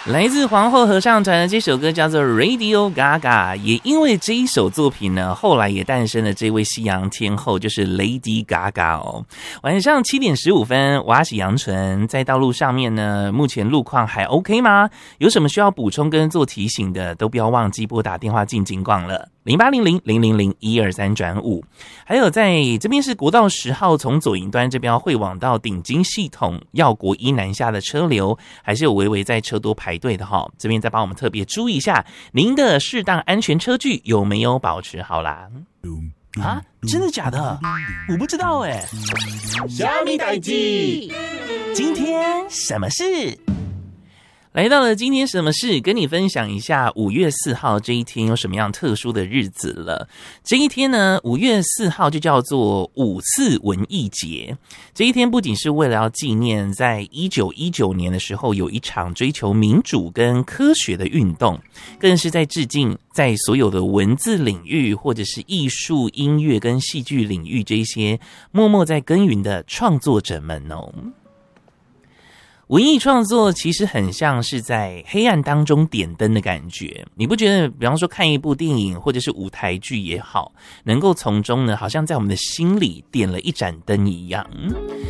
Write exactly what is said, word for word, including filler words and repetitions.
来自皇后合唱团的这首歌叫做 Radio Gaga， 也因为这一首作品呢，后来也诞生了这位西洋天后，就是 Lady Gaga 哦。晚上七点十五分，我是杨纯，在道路上面呢，目前路况还 OK 吗？有什么需要补充跟做提醒的，都不要忘记拨打电话进警广了。零八零零零零零一二三转五，还有在这边是国道十号，从左营端这边会往到顶金系统耀国一南下的车流，还是有微微在车多排队的哈。这边再帮我们特别注意一下，您的适当安全车距有没有保持好啦？啊，真的假的？我不知道哎。 虾米代志？ 今天什么事？来到了今天什么事，跟你分享一下五月四号这一天有什么样特殊的日子了。这一天呢，五月四号就叫做五四文艺节。这一天不仅是为了要纪念在一九一九年的时候有一场追求民主跟科学的运动，更是在致敬在所有的文字领域或者是艺术、音乐跟戏剧领域这一些默默在耕耘的创作者们哦。文艺创作其实很像是在黑暗当中点灯的感觉，你不觉得比方说看一部电影或者是舞台剧也好，能够从中呢好像在我们的心里点了一盏灯一样。